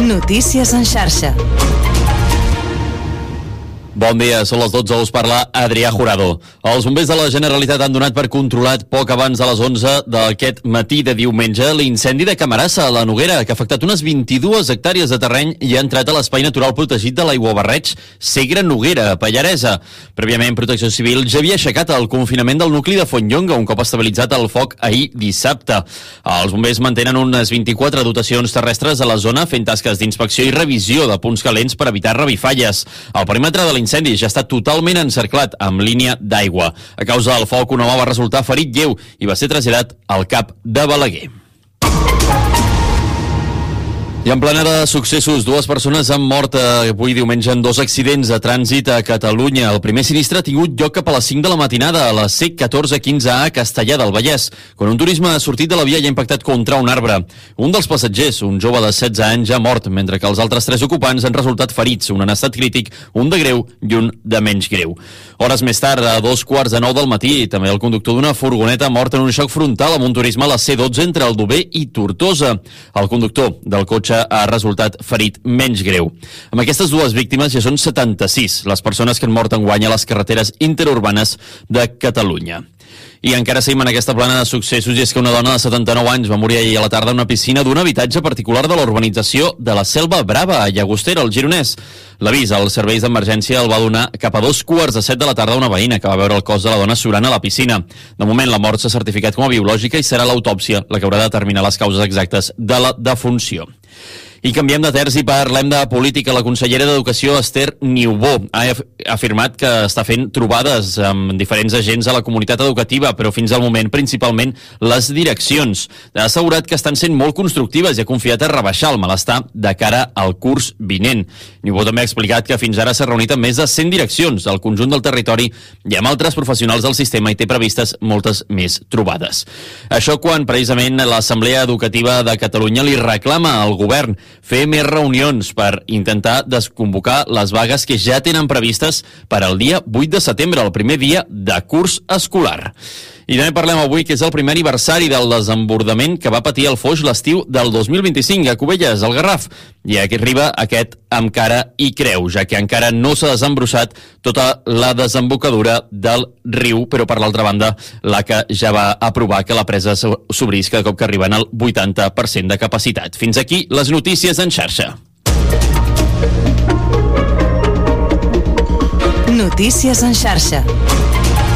Notícies en xarxa. Bon dia, són les 12, us parla Adrià Jurado. Els bombers de la Generalitat han donat per controlat poc abans de les 11 d'aquest matí de diumenge l'incendi de Camarassa, a la Noguera, que ha afectat unes 22 hectàrees de terreny i ha entrat a l'espai natural protegit de l'Aiguabarreig Segre Noguera, a Pallaresa. Prèviament, Protecció Civil ja havia aixecat el confinament del nucli de Fontlonga, un cop estabilitzat el foc ahir dissabte. Els bombers mantenen unes 24 dotacions terrestres a la zona, fent tasques d'inspecció i revisió de punts calents per evitar revifalles. El perímetre de l'incendi ja està totalment encerclat amb línia d'aigua. A causa del foc, un home va resultar ferit lleu i va ser traslladat al CAP de Balaguer. I en plena de successos, dues persones han mort avui diumenge en dos accidents de trànsit a Catalunya. El primer sinistre ha tingut lloc cap a les 5 de la matinada a la C1415A a Castellar del Vallès, quan un turisme ha sortit de la via i ha impactat contra un arbre. Un dels passatgers, un jove de 16 anys, ha mort, mentre que els altres 3 ocupants han resultat ferits, un en estat crític, un de greu i un de menys greu. Hores més tard, a 8:45 del matí, també el conductor d'una furgoneta ha mort en un xoc frontal amb un turisme a la C12 entre Aldover i Tortosa. El conductor del cotxe ha resultat ferit menys greu. Amb aquestes dues víctimes ja són 76 les persones que han mort enguany a les carreteres interurbanes de Catalunya. I encara seguim en aquesta plana de successos, i és que una dona de 79 anys va morir ahir a la tarda en una piscina d'un habitatge particular de la urbanització de la Selva Brava, a Llagostera, al Gironès. L'avís als serveis d'emergència el va donar cap a 2:15 de la tarda una veïna que va veure el cos de la dona surant a la piscina. De moment, la mort s'ha certificat com a biològica i serà l'autòpsia la que haurà de determinar les causes exactes de la defunció. I canviem de terç i parlem de política. La consellera d'Educació, Esther Niubó, ha afirmat que està fent trobades amb diferents agents a la comunitat educativa, però fins al moment principalment les direccions. Ha assegurat que estan sent molt constructives i ha confiat a rebaixar el malestar de cara al curs vinent. Niubó també ha explicat que fins ara s'ha reunit amb més de 100 direccions al conjunt del territori i amb altres professionals del sistema i té previstes moltes més trobades. Això quan precisament l'Assemblea Educativa de Catalunya li reclama al govern fer més reunions per intentar desconvocar les vagues que ja tenen previstes per al dia 8 de setembre, el primer dia de curs escolar. I també parlem avui que és el primer aniversari del desbordament que va patir el Foix l'estiu del 2025 a Cubelles, al Garraf. I aquí arriba aquest amb cara i creu, ja que encara no s'ha desembrossat tota la desembocadura del riu, però per l'altra banda l'ACA ja va aprovar que la presa s'obrís cada cop que arriben al 80% de capacitat. Fins aquí les notícies en xarxa. Notícies en xarxa.